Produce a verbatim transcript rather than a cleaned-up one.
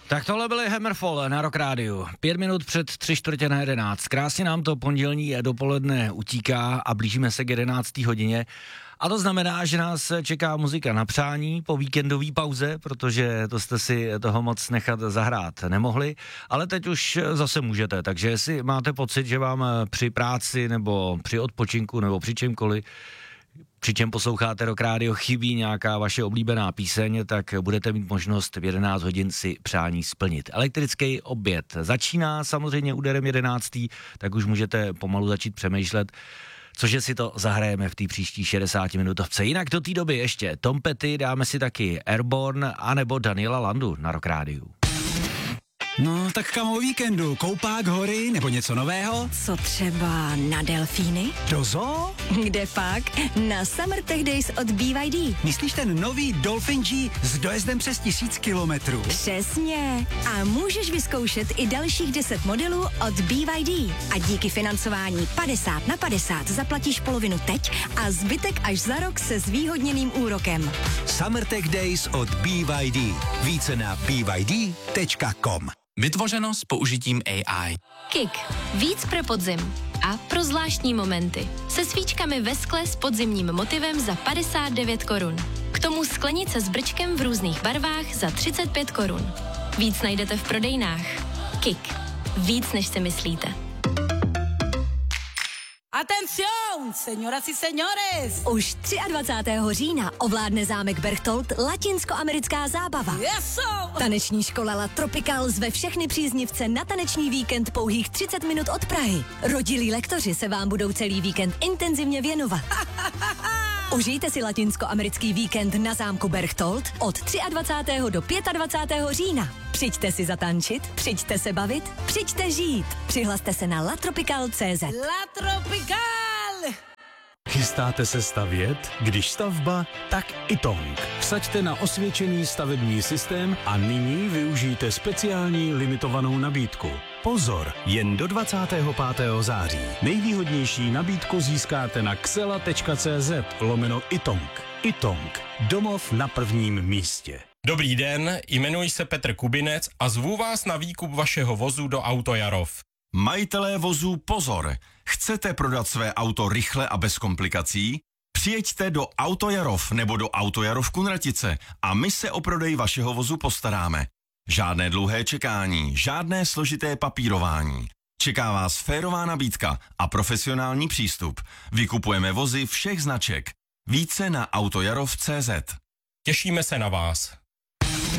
Tak tohle byly Hammerfall na Rock Rádiu. Pět minut před tři čtvrtě na jedenáct. Krásně nám to pondělní dopoledne utíká a blížíme se k jedenácté hodině. A to znamená, že nás čeká muzika na přání po víkendové pauze, protože to jste si toho moc nechat zahrát nemohli, ale teď už zase můžete, takže jestli máte pocit, že vám při práci nebo při odpočinku nebo při čemkoliv, při čem posloucháte Rock Radio, chybí nějaká vaše oblíbená píseň, tak budete mít možnost v jedenáct hodin si přání splnit. Elektrický oběd začíná samozřejmě úderem jedenáctý, tak už můžete pomalu začít přemýšlet, cože si to zahrajeme v té příští šedesátiminutovce. Jinak do té doby ještě Tom Petty, dáme si taky Airborne, anebo Daniela Landu na Rock Rádiu. No, tak kam o víkendu? Koupák, hory nebo něco nového? Co třeba na delfíny? Do zoo? Kde pak? Na Summer Tech Days od B Y D. Myslíš ten nový Dolphin G s dojezdem přes tisíc kilometrů? Přesně. A můžeš vyzkoušet i dalších deset modelů od B Y D. A díky financování padesát na padesát zaplatíš polovinu teď a zbytek až za rok se zvýhodněným úrokem. Summer Tech Days od B Y D. Více na b y d tečka com. Vytvořeno s použitím A I. Kik. Víc pro podzim. A pro zvláštní momenty. Se svíčkami ve skle s podzimním motivem za padesát devět korun. K tomu sklenice s brčkem v různých barvách za třicet pět korun. Víc najdete v prodejnách. Kik. Víc, než si myslíte. Atención, señoras y señores! Už dvacátého třetího října ovládne zámek Berchtold latinskoamerická zábava. Yes, Taneční škola La Tropical zve všechny příznivce na taneční víkend pouhých třicet minut od Prahy. Rodilí lektoři se vám budou celý víkend intenzivně věnovat. Užijte si latinskoamerický víkend na zámku Berchtold od dvacátého třetího do dvacátého pátého října. Přijďte si zatančit, přijďte se bavit, přijďte žít. Přihlaste se na latropical tečka cé zet. La Tropical! Chystáte se stavět? Když stavba, tak Itong. Vsaďte na osvědčený stavební systém a nyní využijte speciální limitovanou nabídku. Pozor, jen do dvacátého pátého září. Nejvýhodnější nabídku získáte na xela tečka cé zet lomeno Itong. Itong. Domov na prvním místě. Dobrý den, jmenuji se Petr Kubinec a zvu vás na výkup vašeho vozu do Auto Jarov. Majitelé vozů pozor! Chcete prodat své auto rychle a bez komplikací? Přijeďte do Auto Jarov nebo do Auto Jarov Kunratice a my se o prodej vašeho vozu postaráme. Žádné dlouhé čekání, žádné složité papírování. Čeká vás férová nabídka a profesionální přístup. Vykupujeme vozy všech značek. Více na autojarov tečka cé zet. Těšíme se na vás.